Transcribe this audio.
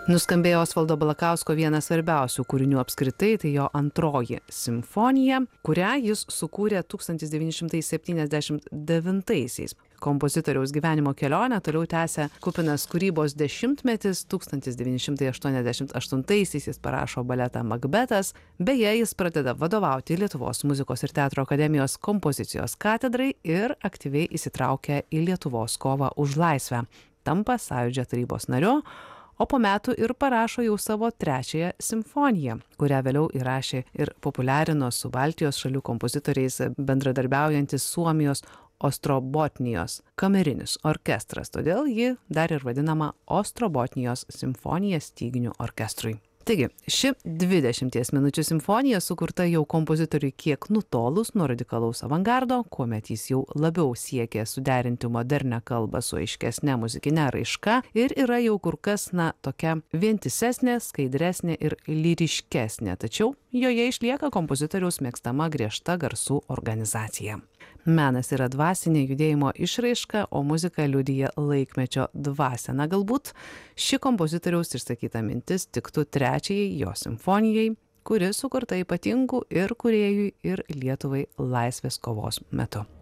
Nuskambėjo Osvaldo Balakausko vienas svarbiausių kūrinių apskritai, tai jo antroji simfonija, kurią jis sukūrė 1979-aisiais. Kompozitoriaus gyvenimo kelionę toliau tęsia kupinas kūrybos dešimtmetis. 1988-aisiais jis parašo baletą Makbetas. Beje, jis pradeda vadovauti Lietuvos muzikos ir teatro akademijos kompozicijos katedrai ir aktyviai įsitraukia į Lietuvos kovą už laisvę. Tampa Sąjūdžio tarybos nariu, o po metų ir parašo jau savo trečiąją simfoniją, kurią vėliau įrašė ir populiarino su Baltijos šalių kompozitoriais bendradarbiaujantis Suomijos Ostrobotnijos kamerinis orkestras, todėl ji dar ir vadinama Ostrobotnijos simfonija styginių orkestrui. Taigi, ši 20 minučių simfonija sukurta jau kompozitoriui kiek nutolus nuo radikalaus avangardo, kuomet jis jau labiau siekė suderinti modernę kalbą su aiškesne muzikinė raiška ir yra jau kur kas, tokia vientisesnė, skaidresnė ir lyriškesnė, tačiau joje išlieka kompozitoriaus mėgstama griežta garsų organizacija. Menas yra dvasinė judėjimo išraiška, o muzika liudija laikmečio dvasią. Galbūt ši kompozitoriaus išsakyta mintis tiktų trečiajai jo simfonijai, kuri sukurta ypatingų ir kūrėjui, ir Lietuvai laisvės kovos metu.